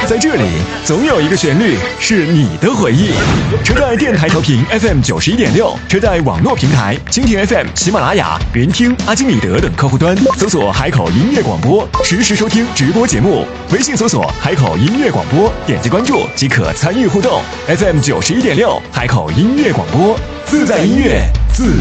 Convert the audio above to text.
在这里总有一个旋律是你的回忆。车载电台调频 FM 91.6，车载网络平台蜻蜓 FM、喜马拉雅、云听、阿基米德等客户端搜索海口音乐广播，实时收听直播节目。微信搜索海口音乐广播，点击关注即可参与互动。FM 91.6，海口音乐广播，自在音乐，自